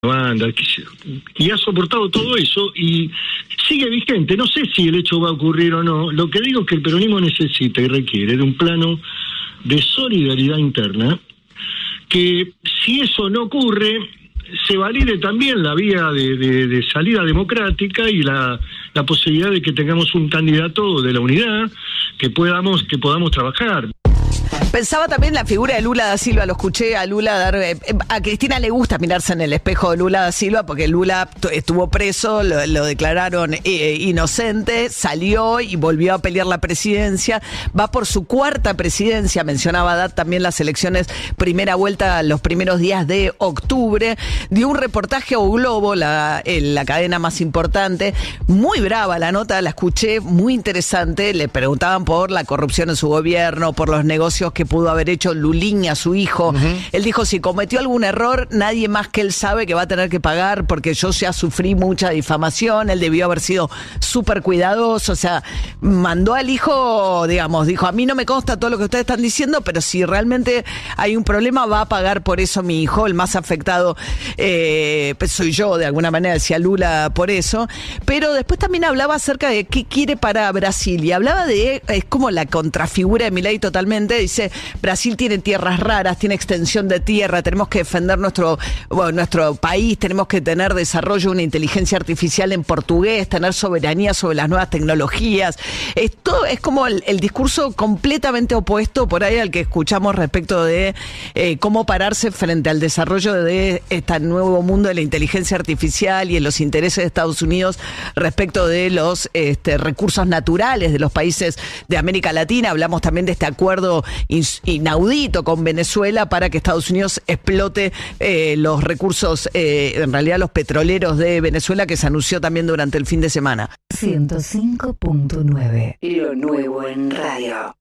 banda, y ha soportado todo eso y sigue vigente. No sé si el hecho va a ocurrir o no. Lo que digo es que el peronismo necesita y requiere de un plano de solidaridad interna, que si eso no ocurre, se valide también la vía de salida democrática y la posibilidad de que tengamos un candidato de la unidad que podamos trabajar. Pensaba también la figura de Lula da Silva, lo escuché a Lula dar... a Cristina le gusta mirarse en el espejo de Lula da Silva porque Lula estuvo preso, lo declararon inocente, salió y volvió a pelear la presidencia, va por su cuarta presidencia, mencionaba Haddad también las elecciones, primera vuelta los primeros días de octubre, dio un reportaje a O Globo, la cadena más importante, muy brava la nota, la escuché, muy interesante, le preguntaban por la corrupción en su gobierno, por los negocios que pudo haber hecho Lulín a su hijo. Uh-huh. Él dijo, si cometió algún error, nadie más que él sabe que va a tener que pagar porque yo ya sufrí mucha difamación, él debió haber sido súper cuidadoso, o sea, mandó al hijo, digamos, dijo, a mí no me consta todo lo que ustedes están diciendo, pero si realmente hay un problema, va a pagar por eso mi hijo, el más afectado soy yo, de alguna manera, decía Lula por eso, pero después también hablaba acerca de qué quiere para Brasil, y hablaba de, es como la contrafigura de Milei totalmente, dice, Brasil tiene tierras raras, tiene extensión de tierra, tenemos que defender nuestro país, tenemos que tener desarrollo, una inteligencia artificial en portugués, tener soberanía sobre las nuevas tecnologías. Esto es como el discurso completamente opuesto por ahí al que escuchamos respecto de cómo pararse frente al desarrollo de este nuevo mundo de la inteligencia artificial y en los intereses de Estados Unidos respecto de los recursos naturales de los países de América Latina. Hablamos también de este acuerdo inaudito con Venezuela para que Estados Unidos explote los recursos, en realidad los petroleros de Venezuela, que se anunció también durante el fin de semana. 105.9. Lo nuevo en radio.